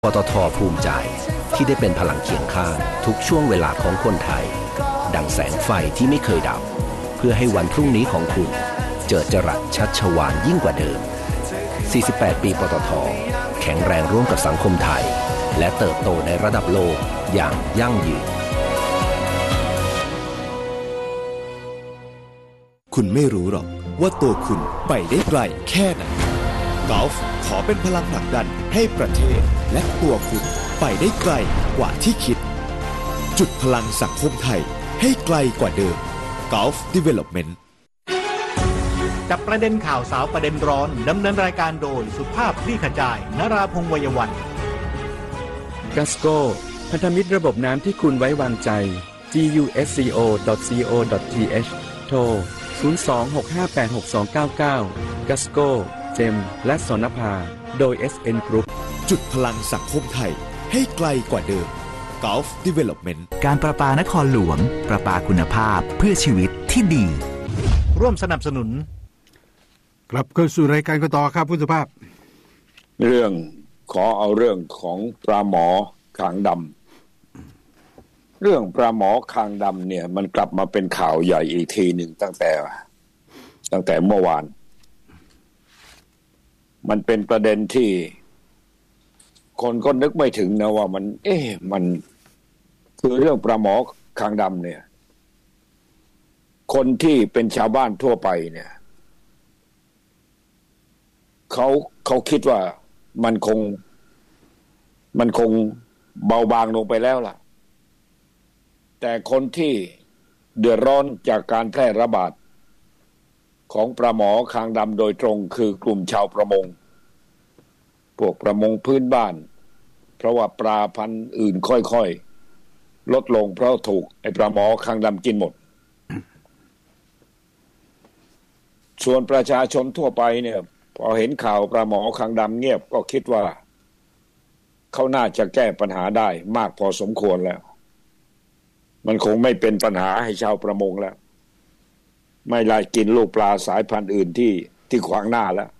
ปตท.ภูมิใจที่ได้เป็นพลังเคียงข้างทุกช่วงเวลาของคนไทยดังแสงไฟที่ไม่เคยดับเพื่อให้วันพรุ่งนี้ของคุณเจิดจรัสชัชวาลยิ่งกว่าเดิม48 ปีปตท.แข็งแรงร่วมกับสังคมไทยและเติบโตในระดับโลกอย่างยั่งยืนคุณไม่รู้หรอกว่าตัวคุณไปได้ไกลแค่ไหนกอล์ฟขอเป็นพลังผลักดันให้ประเทศและตัวคุณไปได้ไกลกว่าที่คิดจุดพลังสังคมไทยให้ไกลกว่าเดิม Gulf Development จับประเด็นข่าวสาวประเด็นร้อนดำเนินรายการโดยสุภาพคลี่ขจายนราพงษ์วัยวันกัสโกพันธมิตรระบบน้ำที่คุณไว้วางใจ gusco.co.th โทร 026586299 กัสโกเจมและสนภาโดย SN Group จุดพลังสังคมไทยให้ไกลกว่าเดิม Gulf Development การประปานครหลวงประปาคุณภาพเพื่อชีวิตที่ดีร่วมสนับสนุนกลับเข้าสู่รายการกันต่อครับคุณสุภาพขอเอาเรื่องของปลาหมอคางดำเรื่องปลาหมอคางดำเนี่ยมันกลับมาเป็นข่าวใหญ่อีกทีหนึ่งตั้งแต่เมื่อวานมันเป็นประเด็นที่คนก็นึกไม่ถึงนะว่ามันคือเรื่องปลาหมอคางดำเนี่ยคนที่เป็นชาวบ้านทั่วไปเนี่ยเขาคิดว่ามันคงเบาบางลงไปแล้วล่ะแต่คนที่เดือดร้อนจากการแพร่ระบาดของปลาหมอคางดำโดยตรงคือกลุ่มชาวประมงพวกประมงพื้นบ้านเพราะว่าปลาพันธุ์อื่นค่อยๆลดลงเพราะถูกไอ้ปลาหมอคางดำกินหมดส่วนประชาชนทั่วไปเนี่ยพอเห็นข่าวปลาหมอคางดำเงียบก็คิดว่าเขาน่าจะแก้ปัญหาได้มากพอสมควรแล้วมันคงไม่เป็นปัญหาให้ชาวประมงแล้วไม่ไล่กินลูกปลาสายพันธุ์อื่นที่ขวางหน้าแล้ว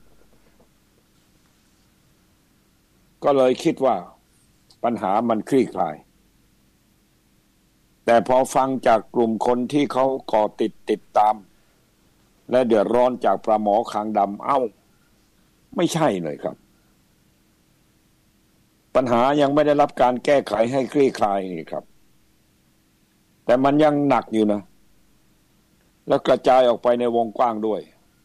ก็เลยคิดว่าปัญหามันคลี่คลายแต่พอฟังจากกลุ่มคนที่เขาก่อติดตามและเดือดร้อนจากปลาหมอคางดำไม่ใช่เลยครับปัญหายังไม่ได้รับการแก้ไขให้คลี่คลายนี่ครับแต่มันยังหนักอยู่นะแล้วกระจายออกไปในวงกว้างด้วย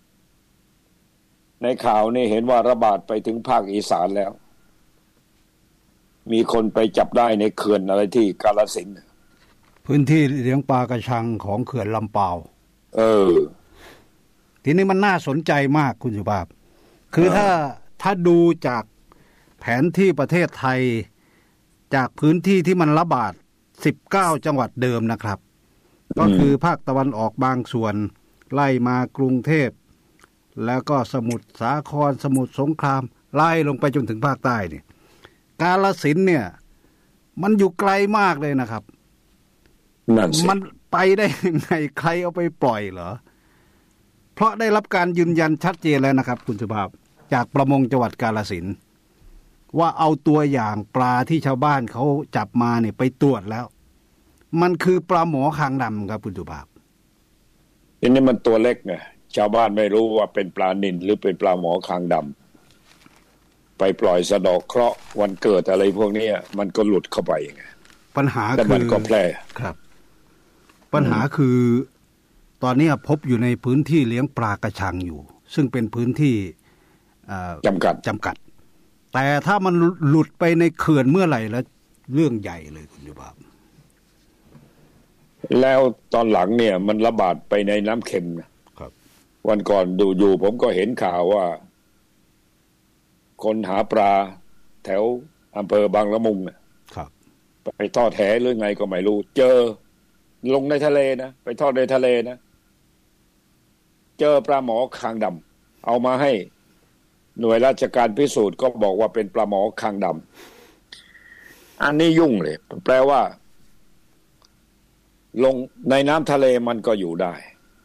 ในข่าวนี่เห็นว่าระบาดไปถึงภาคอีสานแล้วมีคนไปจับได้ในเขื่อนอะไรที่กาฬสินธุ์พื้นที่เลี้ยงปลากระชังของเขื่อนลำปาวทีนี้มันน่าสนใจมากคุณสุภาพคือถ้าดูจากแผนที่ประเทศไทยจากพื้นที่ที่มันระบาด19จังหวัดเดิมนะครับก็คือภาคตะวันออกบางส่วนไล่มากรุงเทพแล้วก็สมุทรสาครสมุทรสงครามไล่ลงไปจนถึงภาคใต้เนี่ยกาฬสินธุ์เนี่ยมันอยู่ไกลมากเลยนะครับมันไปได้ยังไงใครเอาไปปล่อยเหรอเพราะได้รับการยืนยันชัดเจนแล้วนะครับคุณสุภาพจากประมงจังหวัดกาฬสินธุ์ว่าเอาตัวอย่างปลาที่ชาวบ้านเขาจับมาเนี่ยไปตรวจแล้วมันคือปลาหมอคางดำครับคุณสุภาพอันนี้มันตัวเล็กไงชาวบ้านไม่รู้ว่าเป็นปลานิลหรือเป็นปลาหมอคางดำไปปล่อยสะดอกเคราะห์วันเกิดอะไรพวกนี้มันก็หลุดเข้าไปไงปัญหาคือมันก็แพร่ครับปัญหาคือตอนนี้พบอยู่ในพื้นที่เลี้ยงปลากระชังอยู่ซึ่งเป็นพื้นที่จำกัดแต่ถ้ามันหลุดไปในเขื่อนเมื่อไหร่แล้วเรื่องใหญ่เลยคุณสุภาพแล้วตอนหลังเนี่ยมันระบาดไปในน้ำเค็มนะครับวันก่อนดูอยู่ผมก็เห็นข่าวว่าคนหาปลาแถวอำเภอบางละมุงครับไปทอดแหหรือไงก็ไม่รู้เจอลงในทะเลนะไปทอดในทะเลนะเจอปลาหมอคางดำเอามาให้หน่วยราชการพิสูจน์ก็บอกว่าเป็นปลาหมอคางดำอันนี้ยุ่งเลยแปลว่าลงในน้ำทะเลมันก็อยู่ได้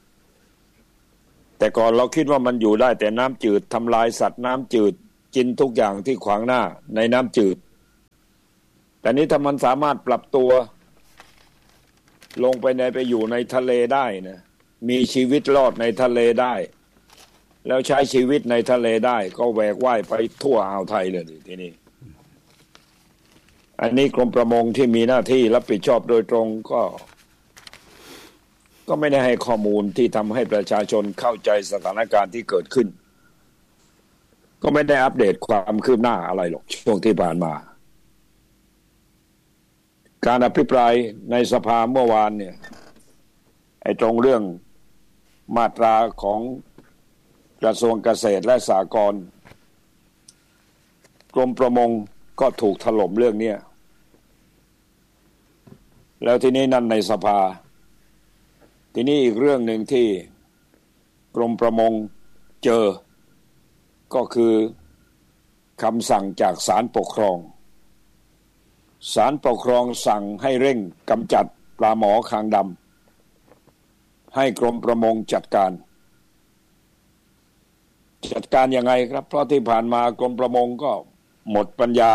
แต่ก่อนเราคิดว่ามันอยู่ได้แต่น้ำจืดทำลายสัตว์น้ำจืดกินทุกอย่างที่ขวางหน้าในน้ำจืดแต่นี้ถ้ามันสามารถปรับตัวลงไปอยู่ในทะเลได้นะมีชีวิตรอดในทะเลได้แล้วใช้ชีวิตในทะเลได้ก็แหวกว่ายไปทั่วอ่าวไทยเลยทีนี้อันนี้กรมประมงที่มีหน้าที่รับผิดชอบโดยตรงก็ไม่ได้ให้ข้อมูลที่ทำให้ประชาชนเข้าใจสถานการณ์ที่เกิดขึ้นก็ไม่ได้อัปเดตความคืบหน้าอะไรหรอกช่วงที่ผ่านมาการอภิปรายในสภาเมื่อวานเนี่ยไอ้ตรงเรื่องมาตราของกระทรวงเกษตรและสหกรณ์กรมประมงก็ถูกถล่มเรื่องนี้แล้วทีนี้นั่นในสภาทีนี้อีกเรื่องหนึ่งที่กรมประมงเจอก็คือคำสั่งจากศาลปกครองศาลปกครองสั่งให้เร่งกำจัดปลาหมอคางดำให้กรมประมงจัดการยังไงครับเพราะที่ผ่านมากรมประมงก็หมดปัญญา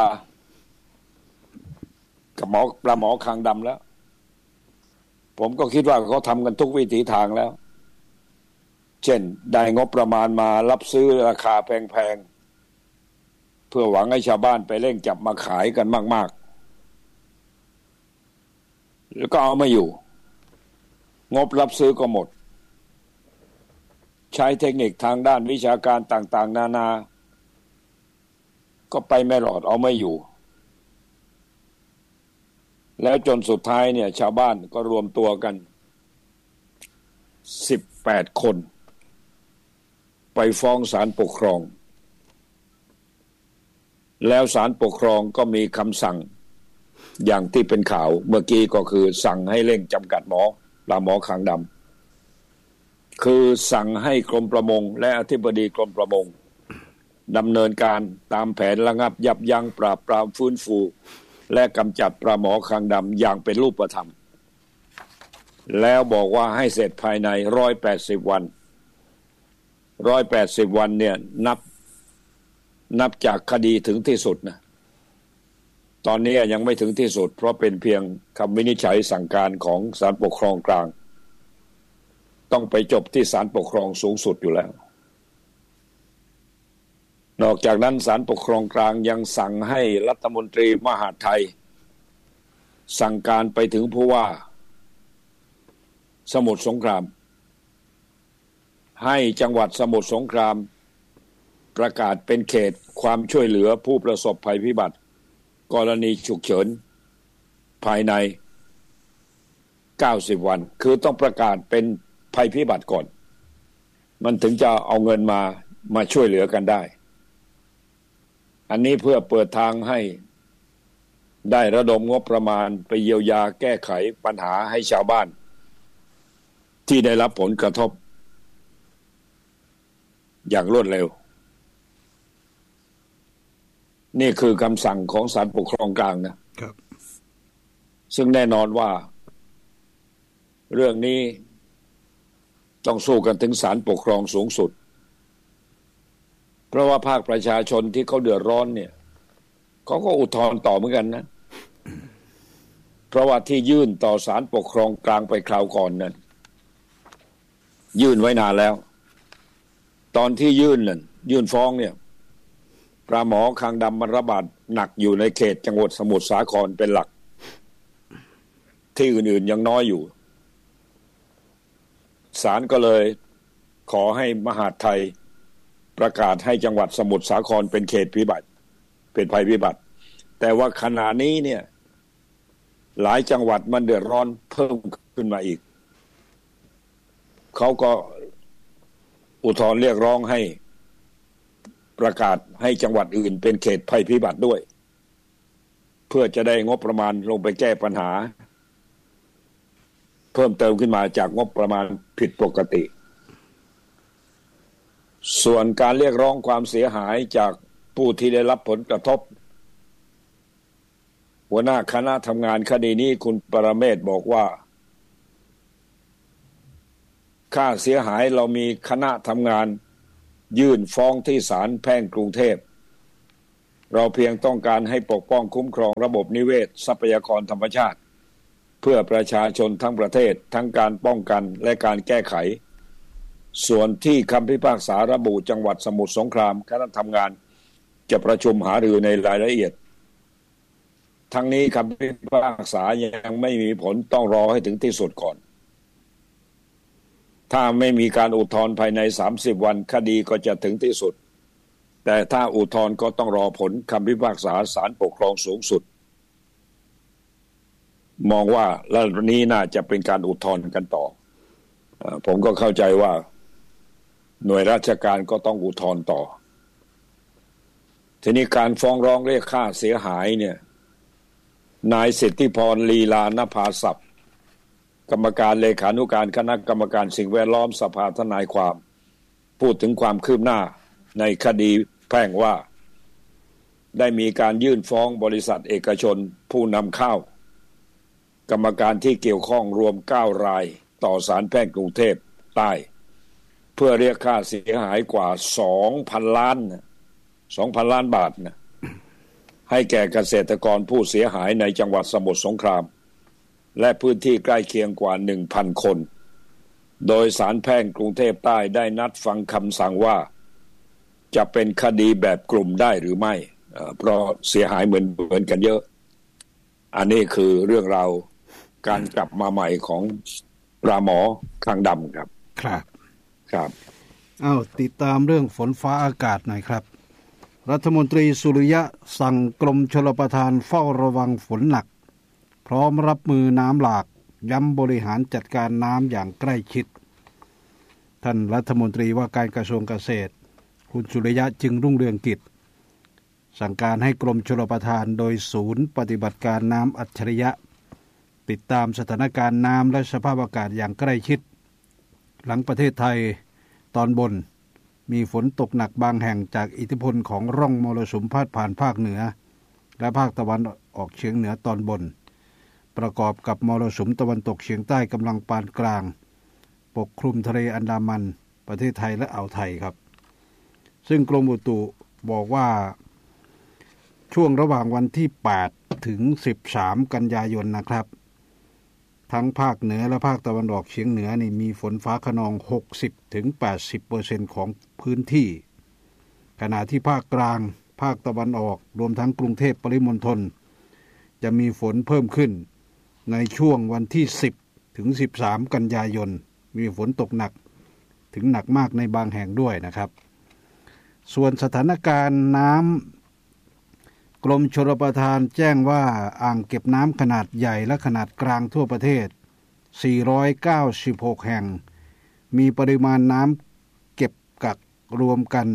กับปลาหมอคางดำแล้วผมก็คิดว่าเขาทำกันทุกวิถีทางแล้วเช่นได้งบประมาณมารับซื้อราคาแพงๆเพื่อหวังให้ชาวบ้านไปเร่งจับมาขายกันมากๆแล้วก็เอาไม่อยู่งบรับซื้อก็หมดใช้เทคนิคทางด้านวิชาการต่างๆนานาก็ไปไม่รอดเอาไม่อยู่แล้วจนสุดท้ายเนี่ยชาวบ้านก็รวมตัวกัน18 คนไปฟ้องศาลปกครองแล้วศาลปกครองก็มีคำสั่งอย่างที่เป็นข่าวเมื่อกี้ก็คือสั่งให้เร่งจำกัดปลาหมอคางดำคือสั่งให้กรมประมงและอธิบดีกรมประมงดำเนินการตามแผนระงับยับยั้งปราบปรามฟื้นฟูและกำจัดปลาหมอคางดำอย่างเป็นรูปธรรมแล้วบอกว่าให้เสร็จภายใน180 วัน180 วันเนี่ยนับจากคดีถึงที่สุดนะตอนนี้ยังไม่ถึงที่สุดเพราะเป็นเพียงคำวินิจฉัยสั่งการของศาลปกครองกลางต้องไปจบที่ศาลปกครองสูงสุดอยู่แล้วนอกจากนั้นศาลปกครองกลางยังสั่งให้รัฐมนตรีมหาดไทยสั่งการไปถึงผู้ว่าสมุทรสงครามให้จังหวัดสมุทรสงครามประกาศเป็นเขตความช่วยเหลือผู้ประสบภัยพิบัติกรณีฉุกเฉินภายใน90 วันคือต้องประกาศเป็นภัยพิบัติก่อนมันถึงจะเอาเงินมาช่วยเหลือกันได้อันนี้เพื่อเปิดทางให้ได้ระดมงบประมาณไปเยียวยาแก้ไขปัญหาให้ชาวบ้านที่ได้รับผลกระทบอย่างรวดเร็วนี่คือคำสั่งของศาลปกครองกลางนะครับซึ่งแน่นอนว่าเรื่องนี้ต้องสู้กันถึงศาลปกครองสูงสุดเพราะว่าภาคประชาชนที่เขาเดือดร้อนเนี่ยเขาก็อุทธรณ์ต่อเหมือนกันนะเพราะว่าที่ยื่นต่อศาลปกครองกลางไปคราวก่อนนั้นยื่นไว้นานแล้วตอนที่ยื่นฟ้องเนี่ยปลาหมอคางดำมันระบาดหนักอยู่ในเขตจังหวัดสมุทรสาครเป็นหลักที่อื่นๆยังน้อยอยู่ศาลก็เลยขอให้มหาดไทยประกาศให้จังหวัดสมุทรสาครเป็นเขตพิบัติเป็นภัยพิบัติแต่ว่าขณะนี้เนี่ยหลายจังหวัดมันเดือดร้อนเพิ่มขึ้นมาอีกเขาก็อุทธรณ์เรียกร้องให้ประกาศให้จังหวัดอื่นเป็นเขตภัยพิบัติด้วยเพื่อจะได้งบประมาณลงไปแก้ปัญหาเพิ่มเติมขึ้นมาจากงบประมาณผิดปกติส่วนการเรียกร้องความเสียหายจากผู้ที่ได้รับผลกระทบหัวหน้าคณะทำงานคดีนี้คุณปรเมศบอกว่าค่าเสียหายเรามีคณะทำงานยื่นฟ้องที่ศาลแพ่งกรุงเทพเราเพียงต้องการให้ปกป้องคุ้มครองระบบนิเวศทรัพยากรธรรมชาติเพื่อประชาชนทั้งประเทศทั้งการป้องกันและการแก้ไขส่วนที่คำพิพากษาระบุจังหวัดสมุทรสงครามคณะทำงานจะประชุมหารือในรายละเอียดทั้งนี้คำพิพากษายังไม่มีผลต้องรอให้ถึงที่สุดก่อนถ้าไม่มีการอุทธรณ์ภายใน30วันคดีก็จะถึงที่สุดแต่ถ้าอุทธรณ์ก็ต้องรอผลคำพิพากษาศาลปกครองสูงสุดมองว่าระดับนี้น่าจะเป็นการอุทธรณ์กันต่อผมก็เข้าใจว่าหน่วยราชการก็ต้องอุทธรณ์ต่อทีนี้การฟ้องร้องเรียกค่าเสียหายเนี่ยนายสิทธิพรลีลานภาศัพท์กรรมการเลขานุการคณะกรรมการสิ่งแวดล้อมสภาทนายความพูดถึงความคืบหน้าในคดีแพ่งว่าได้มีการยื่นฟ้องบริษัทเอกชนผู้นำเข้ากรรมการที่เกี่ยวข้องรวม9รายต่อศาลแพ่งกรุงเทพใต้เพื่อเรียกค่าเสียหายกว่า 2,000 ล้านบาทนะให้แก่เกษตรกรผู้เสียหายในจังหวัดสมุทรสงครามและพื้นที่ใกล้เคียงกว่า 1,000 คนโดยศาลแพ่งกรุงเทพใต้ได้นัดฟังคำสั่งว่าจะเป็นคดีแบบกลุ่มได้หรือไม่เพราะเสียหายเหมือนกันเยอะอันนี้คือเรื่องราวการกลับมาใหม่ของปลาหมอคางดำครับครับติดตามเรื่องฝนฟ้าอากาศหน่อยครับรัฐมนตรีสุริยะสั่งกรมชลประทานเฝ้าระวังฝนหนักพร้อมรับมือน้ำหลากย้ำบริหารจัดการน้ำอย่างใกล้ชิดท่านรัฐมนตรีว่าการกระทรวงเกษตรคุณสุริยะจึงรุ่งเรืองกิจสั่งการให้กรมชลประทานโดยศูนย์ปฏิบัติการน้ำอัจฉริยะติดตามสถานการณ์น้ำและสภาพอากาศอย่างใกล้ชิดหลังประเทศไทยตอนบนมีฝนตกหนักบางแห่งจากอิทธิพลของร่องมรสุมพาดผ่านภาคเหนือและภาคตะวันออกเฉียงเหนือตอนบนประกอบกับมรสุมตะวันตกเฉียงใต้กำลังปานกลางปกคลุมทะเลอันดามันประเทศไทยและอ่าวไทยครับซึ่งกรมอุตุบอกว่าช่วงระหว่างวันที่8ถึง13กันยายนนะครับทั้งภาคเหนือและภาคตะวันออกเฉียงเหนือนี่มีฝนฟ้าคะนอง 60-80% ของพื้นที่ขณะที่ภาคกลางภาคตะวันออกรวมทั้งกรุงเทพปริมณฑลจะมีฝนเพิ่มขึ้นในช่วงวันที่10ถึง13กันยายนมีฝนตกหนักถึงหนักมากในบางแห่งด้วยนะครับส่วนสถานการณ์น้ำกรมชลประทานแจ้งว่าอ่างเก็บน้ำขนาดใหญ่และขนาดกลางทั่วประเทศ496แห่งมีปริมาณน้ำเก็บกักรวมกัน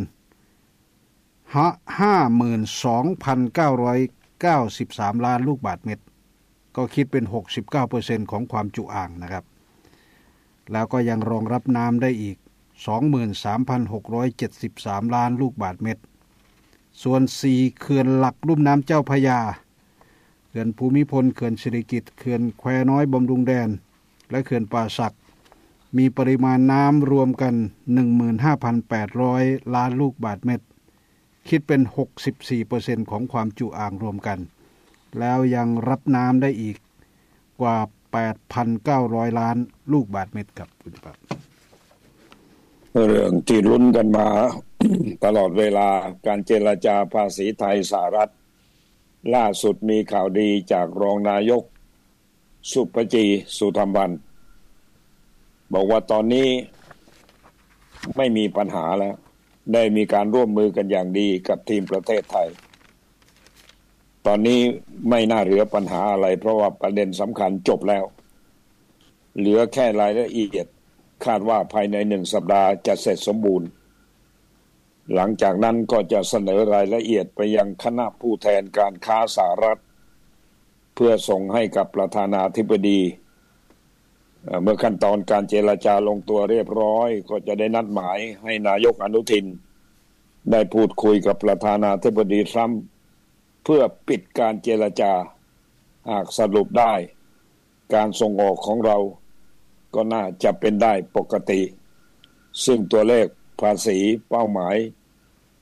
52,993 ล้านลูกบาศก์เมตรก็คิดเป็น 69% ของความจุอ่างนะครับแล้วก็ยังรองรับน้ำได้อีก 23,673 ล้านลูกบาศก์เมตรส่วน4เขื่อนหลักลุ่มน้ำเจ้าพระยาเขื่อนภูมิพลเขื่อนสิริกิติ์เขื่อนแควน้อยบำรุงแดนและเขื่อนป่าสักมีปริมาณน้ำรวมกัน 15,800 ล้านลูกบาศก์เมตรคิดเป็น 64% ของความจุอ่างรวมกันแล้วยังรับน้ำได้อีกกว่า 8,900 ล้านลูกบาศก์เมตรครับคุณครับเรื่องที่ลุ้นกันมา ตลอดเวลาการเจรจาภาษีไทยสหรัฐล่าสุดมีข่าวดีจากรองนายกสุภจีสุธรรมวรรณบอกว่าตอนนี้ไม่มีปัญหาแล้วได้มีการร่วมมือกันอย่างดีกับทีมประเทศไทยตอนนี้ไม่น่าเหลือปัญหาอะไรเพราะว่าประเด็นสำคัญจบแล้วเหลือแค่รายละเอียดคาดว่าภายใน1สัปดาห์จะเสร็จสมบูรณ์หลังจากนั้นก็จะเสนอรายละเอียดไปยังคณะผู้แทนการค้าสหรัฐเพื่อส่งให้กับประธานาธิบดีเมื่อขั้นตอนการเจรจาลงตัวเรียบร้อยก็จะได้นัดหมายให้นายกอนุทินได้พูดคุยกับประธานาธิบดีทรัมป์เพื่อปิดการเจรจาหากสรุปได้การส่งออกของเราก็น่าจะเป็นได้ปกติซึ่งตัวเลขภาษีเป้าหมาย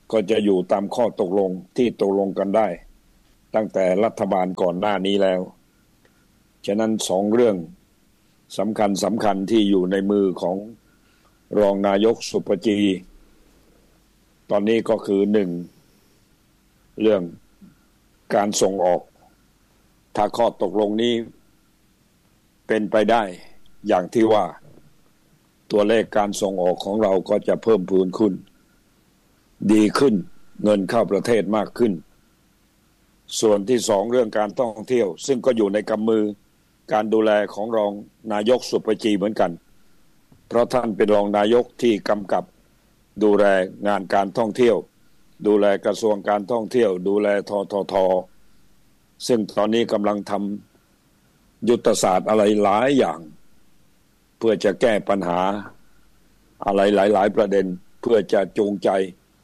ก็จะอยู่ตามข้อตกลงที่ตกลงกันได้ตั้งแต่รัฐบาลก่อนหน้านี้แล้วฉะนั้นสองเรื่องสำคัญที่อยู่ในมือของรองนายกสุปจีตอนนี้ก็คือหนึ่งเรื่องการส่งออกถ้าข้อตกลงนี้เป็นไปได้อย่างที่ว่าตัวเลขการส่งออกของเราก็จะเพิ่มพูนขึ้นดีขึ้นเงินเข้าประเทศมากขึ้นส่วนที่สองเรื่องการท่องเที่ยวซึ่งก็อยู่ในกำมือการดูแลของรองนายกสุปจีเหมือนกันเพราะท่านเป็นรองนายกที่กำกับดูแลงานการท่องเที่ยวดูแลกระทรวงการท่องเที่ยวดูแลททท.ซึ่งตอนนี้กำลังทำยุทธศาสตร์อะไรหลายอย่างเพื่อจะแก้ปัญหาอะไรหลายประเด็นเพื่อจะจูงใจ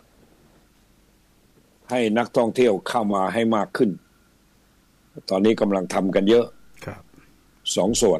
ให้นักท่องเที่ยวเข้ามาให้มากขึ้นตอนนี้กำลังทำกันเยอะสองส่วน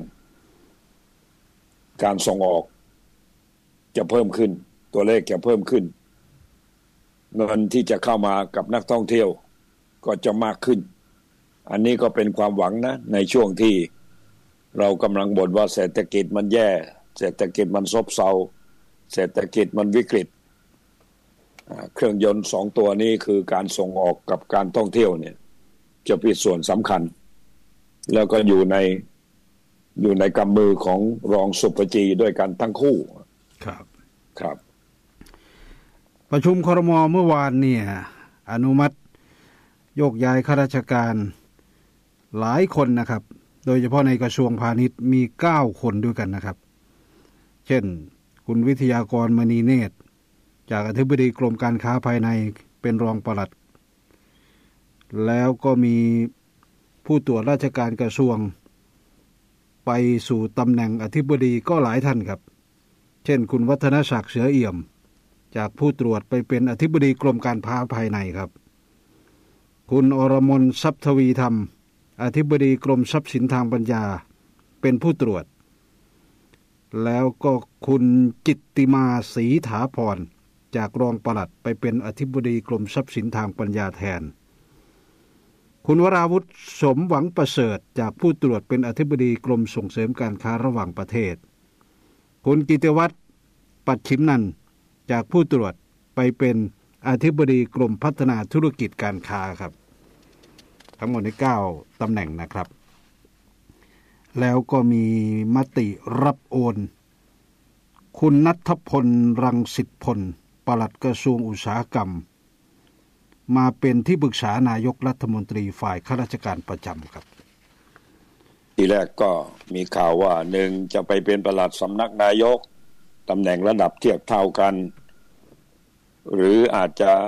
การส่งออกจะเพิ่มขึ้นตัวเลขจะเพิ่มขึ้นเงินที่จะเข้ามากับนักท่องเที่ยวก็จะมากขึ้นอันนี้ก็เป็นความหวังนะในช่วงที่เรากำลังบ่นว่าเศรษฐกิจมันแย่เศรษฐกิจมันซบเซาเศรษฐกิจมันวิกฤตเครื่องยนต์สองตัวนี้คือการส่งออกกับการท่องเที่ยวเนี่ยจะเป็นส่วนสำคัญแล้วก็อยู่ในกำมือของรองสุปจีด้วยกันทั้งคู่ครับประชุมครม.เมื่อวานเนี่ยอนุมัติโยกย้ายข้าราชการหลายคนนะครับโดยเฉพาะในกระทรวงพาณิชย์มี9คนด้วยกันนะครับเช่นคุณวิทยากรมณีเนตรจากอธิบดีกรมการค้าภายในเป็นรองปลัดแล้วก็มีผู้ตรวจราชการกระทรวงไปสู่ตำแหน่งอธิบดีก็หลายท่านครับเช่นคุณวัฒนศักดิ์เสือเอี่ยมจากผู้ตรวจไปเป็นอธิบดีกรมการค้าภายในครับคุณอรมนทรัพย์ทวีธรรมอธิบดีกรมทรัพย์สินทางปัญญาเป็นผู้ตรวจแล้วก็คุณจิตติมาศรีถาพรจากรองปลัดไปเป็นอธิบดีกรมทรัพย์สินทางปัญญาแทนคุณวราวุฒิสมหวังประเสริฐจากผู้ตรวจเป็นอธิบดีกรมส่งเสริมการค้าระหว่างประเทศคุณกิติวัฒน์ปัจฉิมนันท์จากผู้ตรวจไปเป็นอธิบดีกรมพัฒนาธุรกิจการค้าครับทั้งหมดใน9ตำแหน่งนะครับแล้วก็มีมติรับโอนคุณณัฐพลรังสิทธิ์พลปลัดกระทรวงอุตสาหกรรมมาเป็นที่ปรึกษานายกรัฐมนตรีฝ่ายข้าราชการประจำครับทีแรกก็มีข่าวว่า1จะไปเป็นปลัดสำนักนายกตำแหน่งระดับเทียบเท่ากันหรืออาจจะ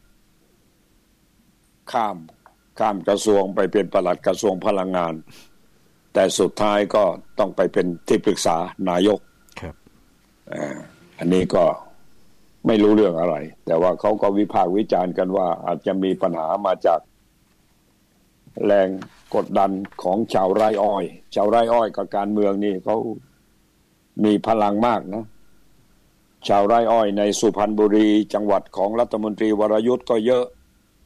ข้ามกระทรวงไปเป็นปลัดกระทรวงพลังงานแต่สุดท้ายก็ต้องไปเป็นที่ปรึกษานายกครับอันนี้ก็ไม่รู้เรื่องอะไรแต่ว่าเขาก็วิพากษ์วิจารณ์กันว่าอาจจะมีปัญหามาจากแรงกดดันของชาวไร่อ้อยกับการเมืองนี่เขามีพลังมากนะชาวไร่อ้อยในสุพรรณบุรีจังหวัดของรัฐมนตรีวรยุทธ์ก็เยอะ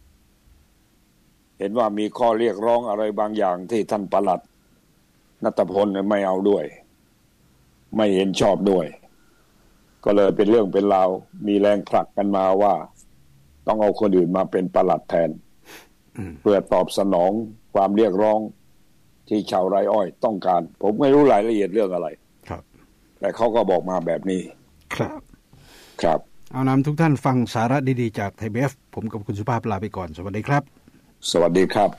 เห็นว่ามีข้อเรียกร้องอะไรบางอย่างที่ท่านปลัดณัฐพลไม่เอาด้วยไม่เห็นชอบด้วยก็เลยเป็นเรื่องเป็นราวมีแรงผลักกันมาว่าต้องเอาคนอื่นมาเป็นปลัดแทนเพื่อตอบสนองความเรียกร้องที่ชาวไร่อ้อยต้องการผมไม่รู้รายละเอียดเรื่องอะไรครับแต่เขาก็บอกมาแบบนี้ครับเอานำทุกท่านฟังสาระดีๆจากไทย PBS ผมกับคุณสุภาพลาไปก่อนสวัสดีครับสวัสดีครับ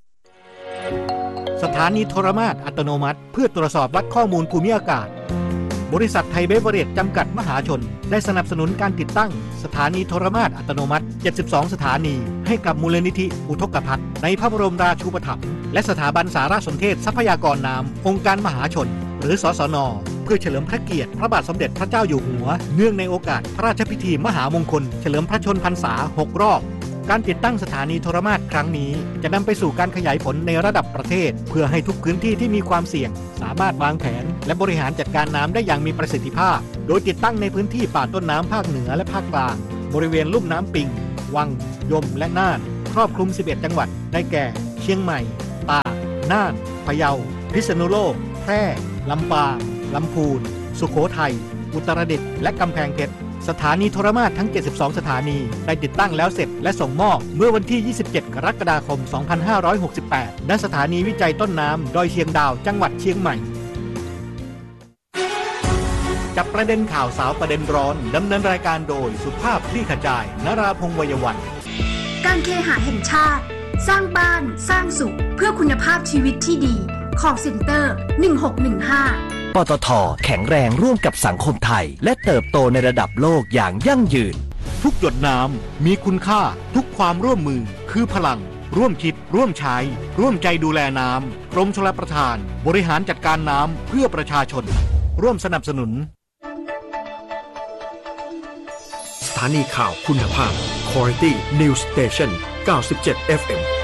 สถานีโทรมาตรอัตโนมัติเพื่อตรวจสอบวัดข้อมูลภูมิอากาศบริษัทไทยเบเวอเรจจำกัดมหาชนได้สนับสนุนการติดตั้งสถานีโทรมาตรอัตโนมัติ72สถานีให้กับมูลนิธิอุทกภัทรในพระบรมราชูปถัมภ์และสถาบันสารสนเทศทรัพยากรน้ำองค์การมหาชนหรือสสน.เพื่อเฉลิมพระเกียรติพระบาทสมเด็จพระเจ้าอยู่หัวเนื่องในโอกาสพระราชพิธีมหามงคลเฉลิมพระชนพรรษา6รอบการติดตั้งสถานีโทรมาตรครั้งนี้จะนำไปสู่การขยายผลในระดับประเทศเพื่อให้ทุกพื้นที่ที่มีความเสี่ยงสามารถวางแผนและบริหารจัดการน้ำได้อย่างมีประสิทธิภาพโดยติดตั้งในพื้นที่ป่าต้นน้ำภาคเหนือและภาคกลางบริเวณลุ่มน้ำปิงวังยมและน่านครอบคลุม11จังหวัดได้แก่เชียงใหม่ตากน่านพะเยาพิษณุโลกแพร่ลำปางลำพูนสุโขทัยอุตรดิตถ์และกำแพงเพชรสถานีโทรมาศทั้ง72สถานีได้ติดตั้งแล้วเสร็จและส่งมอบเมื่อวันที่27กรกฎาคม2568ณสถานีวิจัยต้นน้ำดอยเชียงดาวจังหวัดเชียงใหม่จับประเด็นข่าวสาวประเด็นร้อนดำเนินรายการโดยสุภาพคลี่ขจายนราพงษ์วัยวันการเคหะแห่งชาติสร้างบ้านสร้างสุขเพื่อคุณภาพชีวิตที่ดีcall center 1615 ปตท.แข็งแรงร่วมกับสังคมไทยและเติบโตในระดับโลกอย่างยั่งยืนทุกหยดน้ำมีคุณค่าทุกความร่วมมือคือพลังร่วมคิดร่วมใช้ร่วมใจดูแลน้ำกรมชลประทานบริหารจัดการน้ำเพื่อประชาชนร่วมสนับสนุนสถานีข่าวคุณภาพ Quality News Station 97 FM